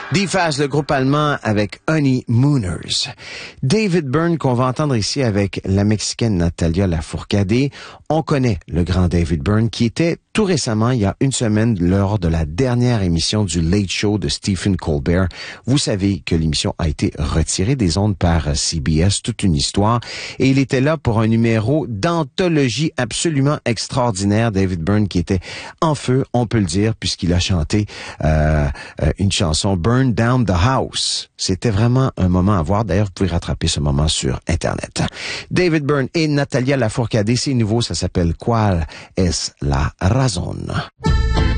D-Fast, le groupe allemand avec Honeymooners. David Byrne, qu'on va entendre ici avec la Mexicaine Natalia Lafourcade. On connaît le grand David Byrne qui était tout récemment, il y a une semaine, lors de la dernière émission du Late Show de Stephen Colbert. Vous savez que l'émission a été retirée des ondes par CBS, toute une histoire. Et il était là pour un numéro d'anthologie absolument extraordinaire. David Byrne qui était en feu, on peut le dire, puisqu'il a chanté une chanson Burn Down the House. C'était vraiment un moment à voir. D'ailleurs, vous pouvez rattraper ce moment sur Internet. David Byrne et Natalia Lafourcade, c'est nouveau, ça s'appelle Qual es la razón?